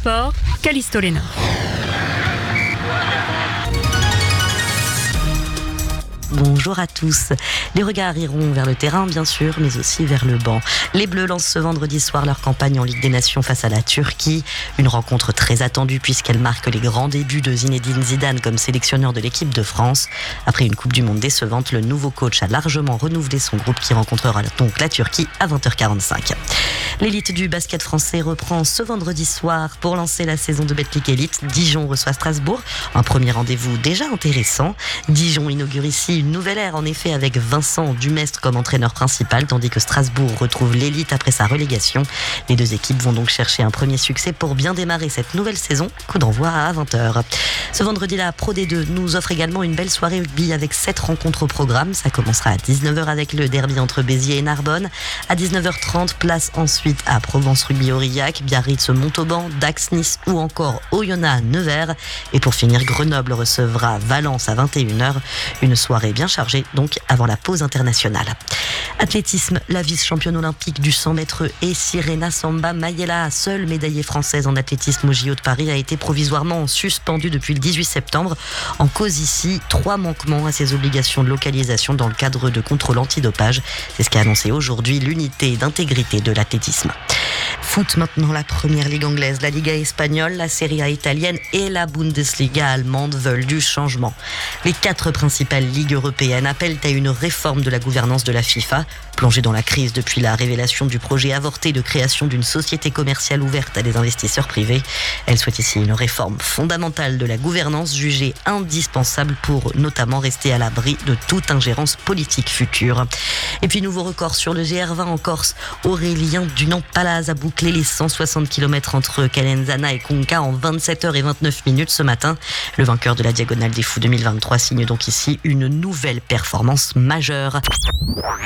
sport, Callisto Léna. Bonjour à tous. Les regards iront vers le terrain, bien sûr, mais aussi vers le banc. Les Bleus lancent ce vendredi soir leur campagne en Ligue des Nations face à la Turquie. Une rencontre très attendue puisqu'elle marque les grands débuts de Zinedine Zidane comme sélectionneur de l'équipe de France. Après une Coupe du Monde décevante, le nouveau coach a largement renouvelé son groupe qui rencontrera donc la Turquie à 20h45. L'élite du basket français reprend ce vendredi soir pour lancer la saison de Betclic Elite. Dijon reçoit Strasbourg. Un premier rendez-vous déjà intéressant. Dijon inaugure ici une nouvelle ère en effet avec Vincent Dumestre comme entraîneur principal tandis que Strasbourg retrouve l'élite après sa relégation. Les deux équipes vont donc chercher un premier succès pour bien démarrer cette nouvelle saison. Coup d'envoi à 20h. Ce vendredi, la Pro D2 nous offre également une belle soirée rugby avec 7 rencontres au programme. Ça commencera à 19h avec le derby entre Béziers et Narbonne. À 19h30, place ensuite à Provence Rugby Aurillac, Biarritz Montauban, Dax Nice ou encore Oyonnax Nevers. Et pour finir, Grenoble recevra Valence à 21h. Une soirée bien chargée donc avant la pause internationale. Athlétisme, la vice-championne olympique du 100 mètres et Sirena Samba Mayela, seule médaillée française en athlétisme au JO de Paris, a été provisoirement suspendue depuis le 18 septembre. En cause ici, 3 manquements à ses obligations de localisation dans le cadre de contrôle antidopage. C'est ce qu'a annoncé aujourd'hui l'unité d'intégrité de l'athlétisme. Foot maintenant, la première ligue anglaise, la Liga espagnole, la Serie A italienne et la Bundesliga allemande veulent du changement. Les 4 principales ligues européennes appellent à une réforme de la gouvernance de la FIFA. Plongée dans la crise depuis la révélation du projet avorté de création d'une société commerciale ouverte à des investisseurs privés, elle souhaite ici une réforme fondamentale de la gouvernance jugée indispensable pour notamment rester à l'abri de toute ingérence politique future. Et puis nouveau record sur le GR20 en Corse. Aurélien Dunant-Palaz a bouclé les 160 km entre Calenzana et Conca en 27h29 ce matin. Le vainqueur de la Diagonale des Fous 2023 signe donc ici une nouvelle performance majeure.